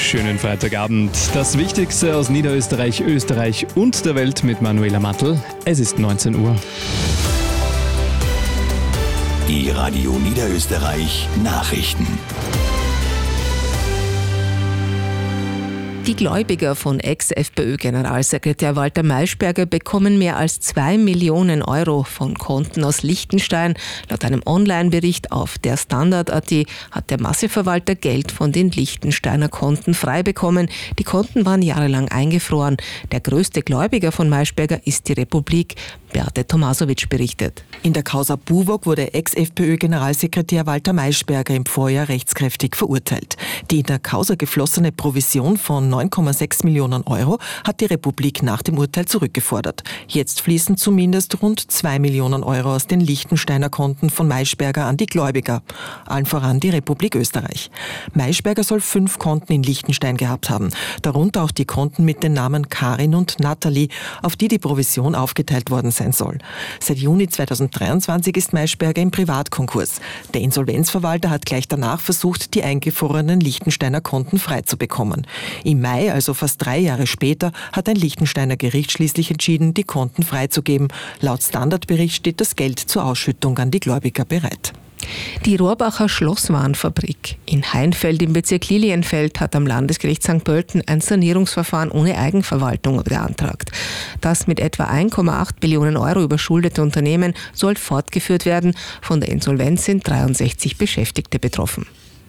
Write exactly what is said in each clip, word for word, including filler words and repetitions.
schönen Freitagabend. Das Wichtigste aus Niederösterreich, Österreich und der Welt mit Manuela Mattl. Es ist neunzehn Uhr. Die Radio Niederösterreich Nachrichten. Die Gläubiger von Ex-FPÖ-Generalsekretär Walter Maischberger bekommen mehr als zwei Millionen Euro von Konten aus Liechtenstein. Laut einem Online-Bericht auf der Standard Punkt at hat der Masseverwalter Geld von den Liechtensteiner Konten frei bekommen. Die Konten waren jahrelang eingefroren. Der größte Gläubiger von Maischberger ist die Republik. Beate Tomasowitsch berichtet. In der Causa Buwog wurde Ex-FPÖ-Generalsekretär Walter Maischberger im Vorjahr rechtskräftig verurteilt. Die in der Causa geflossene Provision von neun Komma sechs Millionen Euro hat die Republik nach dem Urteil zurückgefordert. Jetzt fließen zumindest rund zwei Millionen Euro aus den Liechtensteiner Konten von Maischberger an die Gläubiger, allen voran die Republik Österreich. Maischberger soll fünf Konten in Liechtenstein gehabt haben, darunter auch die Konten mit den Namen Karin und Nathalie, auf die die Provision aufgeteilt worden sein soll. Seit Juni zweitausenddreiundzwanzig ist Maischberger im Privatkonkurs. Der Insolvenzverwalter hat gleich danach versucht, die eingefrorenen Liechtensteiner Konten freizubekommen. Im Mai, also fast drei Jahre später, hat ein Liechtensteiner Gericht schließlich entschieden, die Konten freizugeben. Laut Standardbericht steht das Geld zur Ausschüttung an die Gläubiger bereit. Die Rohrbacher Schlosswarenfabrik in Heinfeld im Bezirk Lilienfeld hat am Landesgericht Sankt Pölten ein Sanierungsverfahren ohne Eigenverwaltung beantragt. Das mit etwa eins Komma acht Millionen Euro überschuldete Unternehmen soll fortgeführt werden. Von der Insolvenz sind dreiundsechzig Beschäftigte betroffen.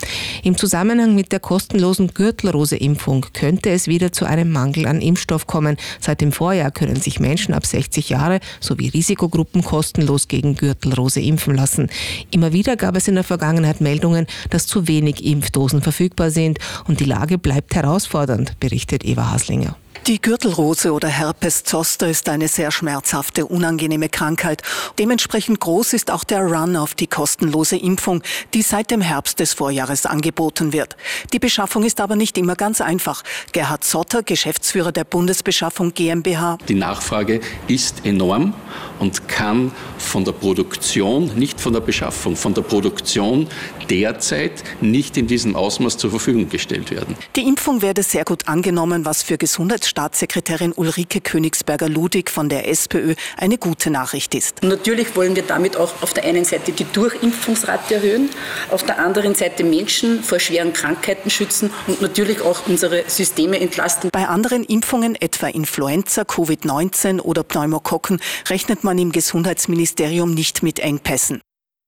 Im Zusammenhang mit der kostenlosen Gürtelrose-Impfung könnte es wieder zu einem Mangel an Impfstoff kommen. Seit dem Vorjahr können sich Menschen ab sechzig Jahre sowie Risikogruppen kostenlos gegen Gürtelrose impfen lassen. Immer wieder gab es in der Vergangenheit Meldungen, dass zu wenig Impfdosen verfügbar sind und die Lage bleibt herausfordernd, berichtet Eva Haslinger. Die Gürtelrose oder Herpes zoster ist eine sehr schmerzhafte, unangenehme Krankheit. Dementsprechend groß ist auch der Run auf die kostenlose Impfung, die seit dem Herbst des Vorjahres angeboten wird. Die Beschaffung ist aber nicht immer ganz einfach. Gerhard Zotter, Geschäftsführer der Bundesbeschaffung GmbH. Die Nachfrage ist enorm und kann von der Produktion, nicht von der Beschaffung, von der Produktion derzeit nicht in diesem Ausmaß zur Verfügung gestellt werden. Die Impfung werde sehr gut angenommen, was für Gesundheitsstaatssekretärin Ulrike Königsberger-Ludwig von der SPÖ eine gute Nachricht ist. Natürlich wollen wir damit auch auf der einen Seite die Durchimpfungsrate erhöhen, auf der anderen Seite Menschen vor schweren Krankheiten schützen und natürlich auch unsere Systeme entlasten. Bei anderen Impfungen, etwa Influenza, Covid neunzehn oder Pneumokokken, rechnet man im Gesundheitsministerium nicht mit Engpässen.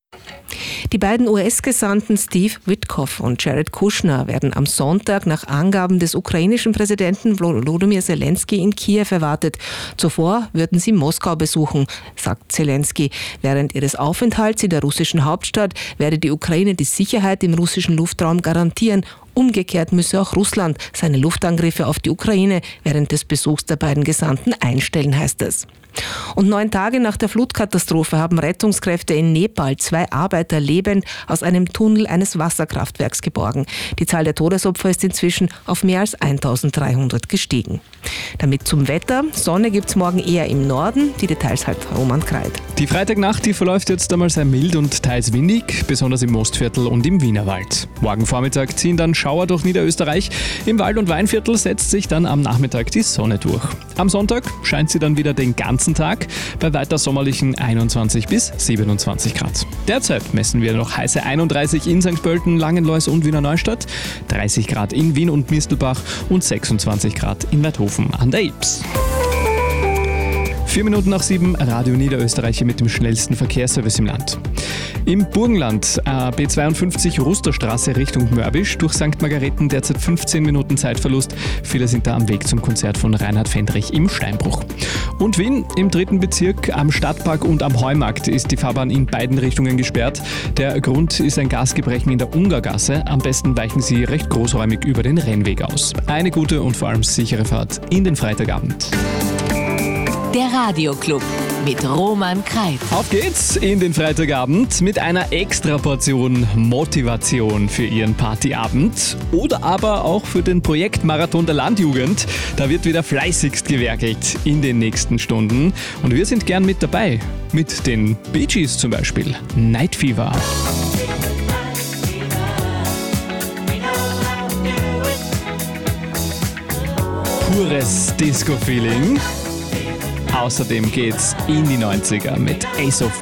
Die beiden U S-Gesandten Steve Witkoff und Jared Kushner werden am Sonntag nach Angaben des ukrainischen Präsidenten Volodymyr Zelensky in Kiew erwartet. Zuvor würden sie Moskau besuchen, sagt Zelensky. Während ihres Aufenthalts in der russischen Hauptstadt werde die Ukraine die Sicherheit im russischen Luftraum garantieren. Umgekehrt müsse auch Russland seine Luftangriffe auf die Ukraine während des Besuchs der beiden Gesandten einstellen, heißt es. Und neun Tage nach der Flutkatastrophe haben Rettungskräfte in Nepal zwei Arbeiter lebend aus einem Tunnel eines Wasserkraftwerks geborgen. Die Zahl der Todesopfer ist inzwischen auf mehr als eintausenddreihundert gestiegen. Damit zum Wetter. Sonne gibt's morgen eher im Norden. Die Details hat Roman Kreit. Die Freitagnacht, die verläuft jetzt einmal sehr mild und teils windig, besonders im Mostviertel und im Wienerwald. Morgen Vormittag ziehen dann Schauer durch Niederösterreich. Im Wald- und Weinviertel setzt sich dann am Nachmittag die Sonne durch. Am Sonntag scheint sie dann wieder den ganzen Tag bei weiter sommerlichen einundzwanzig bis siebenundzwanzig Grad. Derzeit messen wir noch heiße einunddreißig in Sankt Pölten, Langenlois und Wiener Neustadt, dreißig Grad in Wien und Mistelbach und sechsundzwanzig Grad in Weidhofen an der Ilps. Vier Minuten nach sieben, Radio Niederösterreich mit dem schnellsten Verkehrsservice im Land. Im Burgenland, äh, B zweiundfünfzig Rusterstraße Richtung Mörbisch, durch Sankt Margareten derzeit fünfzehn Minuten Zeitverlust. Viele sind da am Weg zum Konzert von Reinhard Fendrich im Steinbruch. Und Wien, im dritten Bezirk, am Stadtpark und am Heumarkt ist die Fahrbahn in beiden Richtungen gesperrt. Der Grund ist ein Gasgebrechen in der Ungargasse. Am besten weichen Sie recht großräumig über den Rennweg aus. Eine gute und vor allem sichere Fahrt in den Freitagabend. Der Radioclub mit Roman Kreit. Auf geht's in den Freitagabend mit einer Extraportion Motivation für Ihren Partyabend oder aber auch für den Projektmarathon der Landjugend. Da wird wieder fleißigst gewerkelt in den nächsten Stunden und wir sind gern mit dabei. Mit den Bee Gees zum Beispiel. Night Fever. pures Disco-Feeling. Außerdem geht's in die neunziger mit Ace of